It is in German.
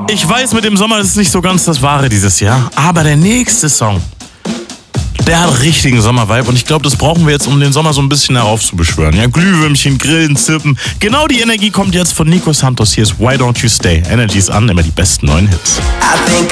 Ich weiß, mit dem Sommer ist es nicht so ganz das Wahre dieses Jahr, aber der nächste Song, der hat richtigen Sommervibe und ich glaube, das brauchen wir jetzt, um den Sommer so ein bisschen heraufzubeschwören. Ja, Glühwürmchen, Grillen, Zirpen. Genau die Energie kommt jetzt von Nico Santos. Hier ist Why Don't You Stay. Energy ist an, immer die besten neuen Hits.